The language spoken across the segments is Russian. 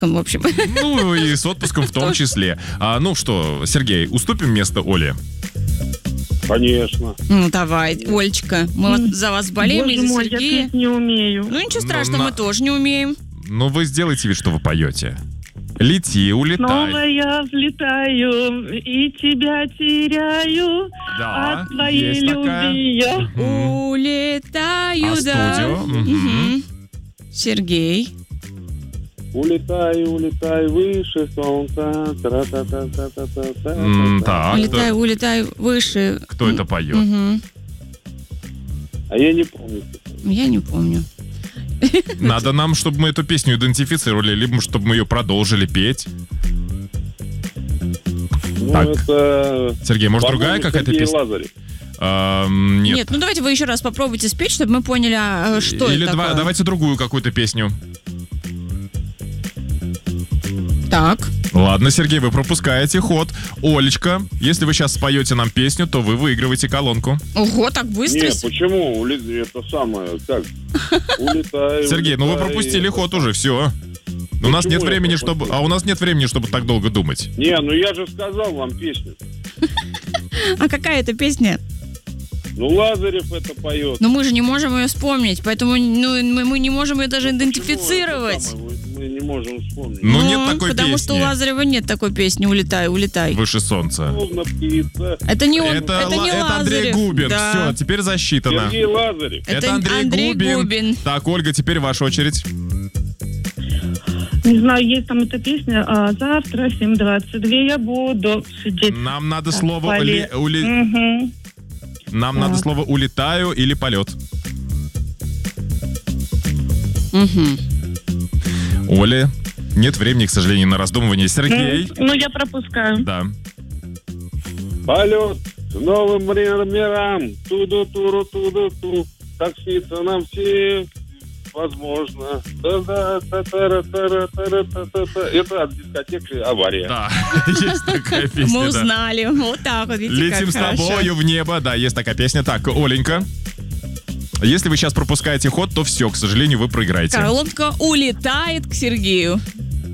в общем. Ну, и с отпуском в том числе. Ну что, Сергей, уступим место Оле? Конечно. Ну, давай, Олечка, мы вот за вас болеем, Боже и за мой, я Сергея. петь не умею. Ну, ничего страшного, мы тоже не умеем. Ну, вы сделайте вид, что вы поете. Лети, улетай. Снова я взлетаю и тебя теряю Да, от твоей есть такая. любви. Я. Улетаю, А да. студио? Мгм. Сергей. Улетай, улетай выше солнца. Тра-та-та-та-та-та-та. Так, Улетай, улетай выше. кто это поет? Мгм. А я не помню. Я не помню. Надо нам, чтобы мы эту песню идентифицировали, либо чтобы мы ее продолжили петь. Ну, Так. это... Сергей, может, по-моему, другая какая-то Сергей песня? Лазарев. Нет. Нет, ну давайте вы еще раз попробуйте спеть, чтобы мы поняли, что Или это такое. давайте другую какую-то песню. Так. Ладно, Сергей, вы пропускаете ход. Олечка, если вы сейчас споете нам песню, то вы выигрываете колонку. Ого, так быстро. Нет, почему? Это самое, как? Улетай, Сергей, ну вы улетай. пропустили ход уже, все. У нас нет я времени, пропустил? у нас нет времени, чтобы так долго думать. Не, ну я же сказал вам песню. А какая это песня? Ну, Лазарев это поет. Но мы же не можем ее вспомнить, поэтому мы не можем ее даже Почему идентифицировать. это самое? Мы не можем вспомнить. Ну, нет такой потому песни. что у Лазарева нет такой песни «Улетай, улетай». Выше солнца. Словно птица. Это не он, Это не Андрей Лазарев. Губин. Да. Все, теперь засчитано. Сергей Лазарев. Это Андрей Губин. Так, Ольга, теперь ваша очередь. Не знаю, есть там эта песня. Завтра в 7:22 я буду сидеть. Нам надо в слово поле. Мгм. Нам надо слово улетаю или полет. Мгм. Оля, нет времени, к сожалению, на раздумывание. Сергей. Ну, я пропускаю. Да. Полет к новым мирам. Туду-туру-туду-ту. Так снится нам все. Возможно. Да-да-та-та-ра-та-ра-та-ра-та-та-та. Это от дискотеки «Авария». Да, есть такая песня. Мы да. узнали. Вот так вот, видите, Летим как с хорошо. тобою в небо. Да, есть такая песня. Так, Оленька. Если вы сейчас пропускаете ход, то все, к сожалению, вы проиграете. Колонка улетает к Сергею.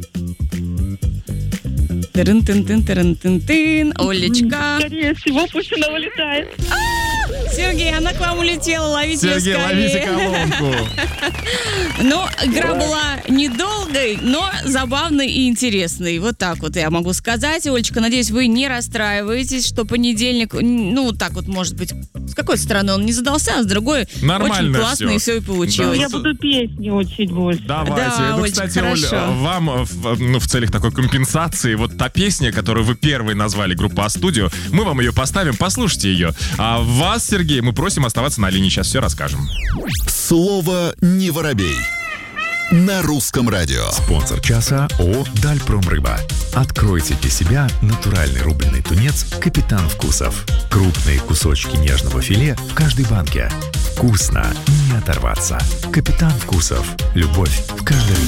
Тырын-тын-тын-тырын-тын-тын. Олечка. Скорее всего, пусть она улетает. Сергей, она к вам улетела, ловите Сергей, ее ловите скорее. колонку. Ну, игра была недолгой, но забавной и интересной. Вот так вот я могу сказать. Олечка, надеюсь, вы не расстраиваетесь, что понедельник, ну, вот так вот, может быть, с какой стороны он не задался, а с другой Нормально очень классно, всё. и все и получилось. Да. Я буду песни учить больше. Давайте. Да, Ну, Олечка, кстати, Оль, хорошо. вам в целях такой компенсации, вот та песня, которую вы первой назвали, группа А-студио, мы вам ее поставим, послушайте ее. А вас, Сергей, мы просим оставаться на линии, сейчас все расскажем. Слово «не воробей». На русском радио. Спонсор часа ООО «Дальпромрыба». Откройте для себя натуральный рубленый тунец «Капитан Вкусов». Крупные кусочки нежного филе в каждой банке. Вкусно, не оторваться. «Капитан Вкусов». Любовь в каждой